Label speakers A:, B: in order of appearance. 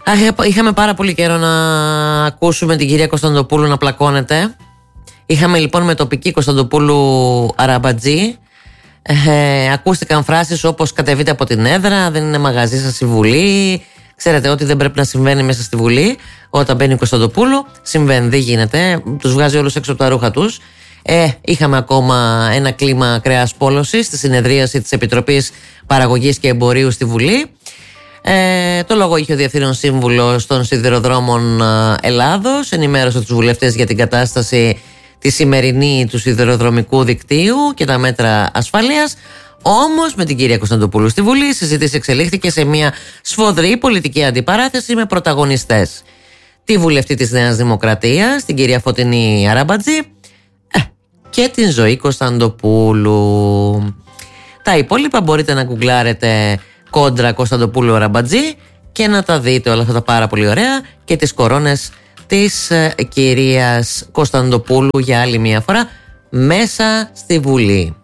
A: Είχαμε πάρα πολύ καιρό να ακούσουμε την κυρία Κωνσταντοπούλου να πλακώνεται. Είχαμε λοιπόν με τοπική Κωνσταντοπούλου Αραμπατζή. Ακούστηκαν φράσεις όπως «κατεβείτε από την έδρα», «δεν είναι μαγαζί σας η Βουλή». Ξέρετε ότι δεν πρέπει να συμβαίνει μέσα στη Βουλή. Όταν μπαίνει η Κωνσταντοπούλου συμβαίνει, δεν γίνεται. Τους βγάζει όλους έξω από τα ρούχα τους. Είχαμε ακόμα ένα κλίμα κρέας πόλωσης στη συνεδρίαση της Επιτροπής Παραγωγής και Εμπορίου στη Βουλή. Το λόγο είχε ο Διευθύνων Σύμβουλος των Σιδηροδρόμων Ελλάδος. Ενημέρωσε τους βουλευτές για την κατάσταση τη σημερινή του σιδηροδρομικού δικτύου και τα μέτρα ασφαλείας. Όμως με την κυρία Κωνσταντοπούλου στη Βουλή η συζήτηση εξελίχθηκε σε μια σφοδρή πολιτική αντιπαράθεση με πρωταγωνιστές τη βουλευτή της Νέας Δημοκρατίας, την κυρία Φωτεινή Αραμπατζή, και την Ζωή Κωνσταντοπούλου. Τα υπόλοιπα μπορείτε να γκουγκλάρετε κόντρα Κωνσταντοπούλου Αραμπατζή και να τα δείτε όλα αυτά τα πάρα πολύ ωραία και τις κορώνες της κυρίας Κωνσταντοπούλου για άλλη μια φορά μέσα στη Βουλή.